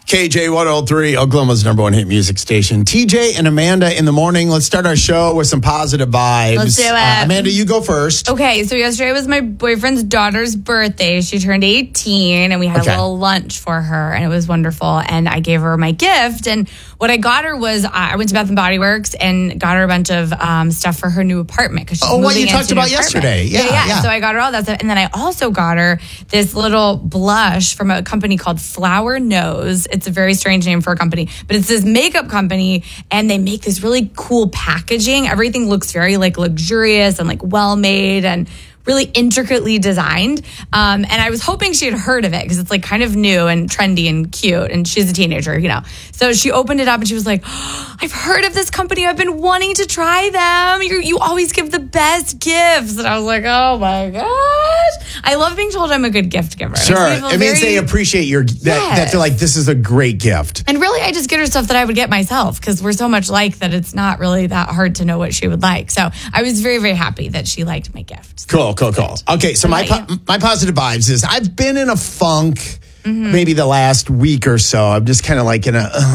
KJ 103, Oklahoma's number one hit music station. TJ and Amanda in the morning. Let's start our show with some positive vibes. Let's do it. Amanda, you go first. Okay, so yesterday was my boyfriend's daughter's birthday. She turned 18, and we had a little lunch for her, and it was wonderful. And I gave her my gift, and what I got her was I went to Bath & Body Works and got her a bunch of stuff for her new apartment. She's what you talked about yesterday. Yeah. So I got her all that stuff, and then I also got her this little blush from a company called Flower Nose. It's a very strange name for a company, but it's this makeup company, and they make this really cool packaging. Everything looks very like luxurious and like well made and really intricately designed. And I was hoping she had heard of it because it's like kind of new and trendy and cute. And she's a teenager, you know. So she opened it up and she was like, oh, I've heard of this company. I've been wanting to try them. You always give the best gifts. And I was like, oh my gosh. I love being told I'm a good gift giver. Sure. It means they appreciate that they're like, this is a great gift. And really, I just get her stuff that I would get myself because we're so much like that it's not really that hard to know what she would like. So I was very, very happy that she liked my gift. Cool. Okay, so my positive vibes is I've been in a funk maybe the last week or so. I'm just kind of like in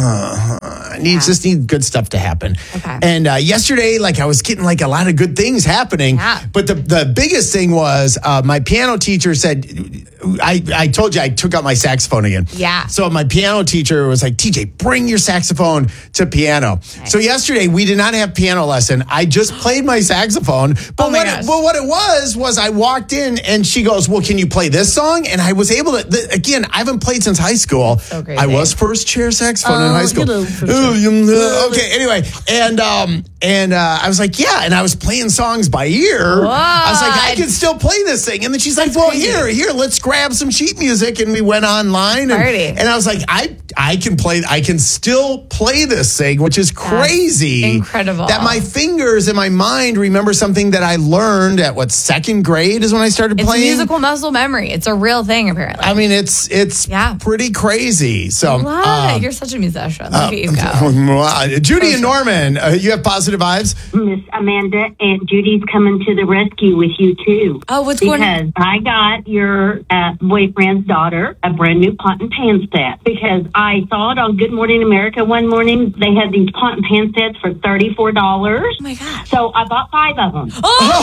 a just need good stuff to happen. Okay. And yesterday, like I was getting like a lot of good things happening. Yeah. But the biggest thing was my piano teacher said, I told you I took out my saxophone again. Yeah. So my piano teacher was like, TJ, bring your saxophone to piano. Nice. So yesterday we did not have piano lesson. I just played my saxophone. But what it was I walked in and she goes, well, can you play this song? And I was able to, again, I haven't played since high school. So crazy. I was first chair saxophone in high school. Okay, anyway. And I was like, yeah. And I was playing songs by ear. What? I was like, I can still play this thing. And then she's like, well, here, let's grab some sheet music. And we went online. And I was like, I can still play this thing, which is crazy. That's incredible. That my fingers and my mind remember something that I learned at second grade is when I started playing. It's musical muscle memory. It's a real thing, apparently. I mean, it's pretty crazy. So love it. You're such a musician. Look at you go. Judy and Norman, you have positive vibes? Miss Amanda and Judy's coming to the rescue with you, too. Oh, what's going on? Because I got your boyfriend's daughter a brand new pot and pan set. Because I saw it on Good Morning America one morning. They had these pot and pan sets for $34. Oh, my God. So I bought 5 of them.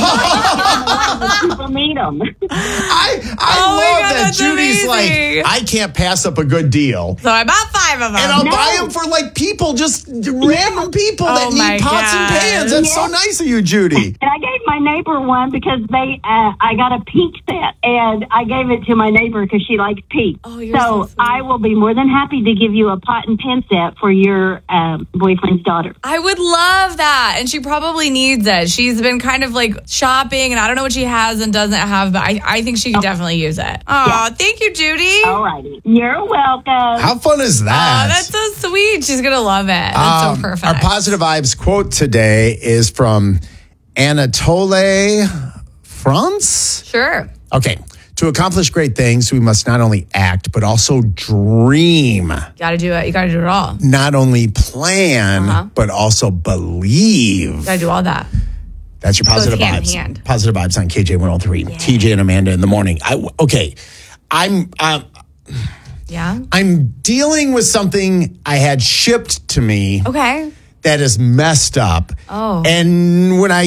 Oh! People need them. I love that Judy's amazing. like, I can't pass up a good deal. So I bought 5 of them. And I'll buy them for like people, just random people that need pots and pans. That's so nice of you, Judy. And I gave my neighbor one because I got a pink set. And I gave it to my neighbor because she likes pink. Oh, you're so sweet. I will be more than happy to give you a pot and pan set for your boyfriend's daughter. I would love that. And she probably needs it. She's been kind of like shopping, and I don't know what she has and doesn't have, but I think she could definitely use it. Oh, thank you, Judy. All righty. You're welcome. How fun is that? Oh, that's so sweet. She's going to love it. That's so perfect. Our positive vibes quote today is from Anatole France. Sure. Okay. To accomplish great things, we must not only act, but also dream. You got to do it. You got to do it all. Not only plan, but also believe. You got to do all that. That's your positive hand vibes. in hand. Positive vibes on KJ 103. Yeah. TJ and Amanda in the morning. I'm dealing with something I had shipped to me. Okay. That is messed up. Oh. And when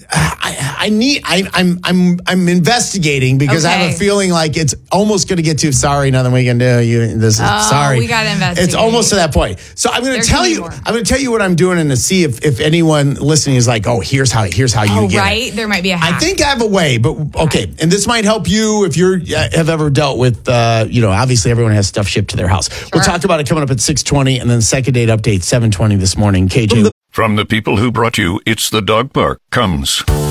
I'm investigating because I have a feeling like it's almost going to get to sorry, nothing we can do. Sorry. We got to investigate. It's almost to that point. So I'm going to tell you. I'm going to tell you what I'm doing and to see if anyone listening is like, oh, here's how you get right. it. There might be a hack. I think I have a way, but okay. And this might help you if you have ever dealt with. Obviously everyone has stuff shipped to their house. Sure. We'll talk about it coming up at 6:20, and then second date update 7:20 this morning. KJ. From the people who brought you It's the Dog Park comes